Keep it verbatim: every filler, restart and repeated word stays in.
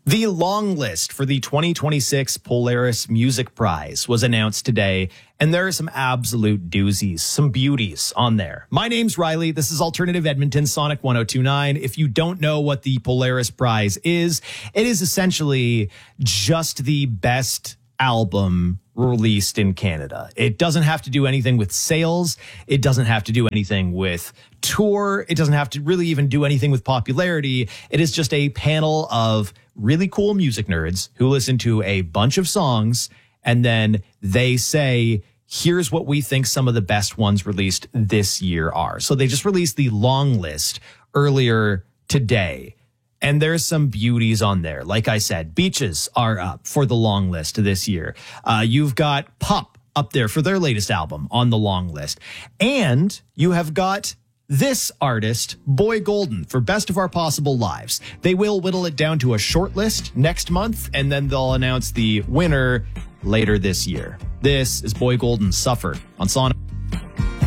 The long list for the twenty twenty-six Polaris Music Prize was announced today, and there are some absolute doozies, some beauties on there. My name's Riley. This is Alternative Edmonton, Sonic one oh two point nine. If you don't know what the Polaris Prize is, it is essentially just the best album released in Canada. It doesn't have to do anything with sales. It doesn't have to do anything with tour. It doesn't have to really even do anything with popularity. It is just a panel of really cool music nerds who listen to a bunch of songs, and then they say, here's what we think some of the best ones released this year are. So they just released the long list earlier today. And there's some beauties on there. Like I said, Beaches are up for the long list this year. Uh, you've got Pup up there for their latest album on the long list. And you have got this artist, Boy Golden, for Best of Our Possible Lives. They will whittle it down to a short list next month, and then they'll announce the winner later this year. This is Boy Golden's Suffer on Sonic.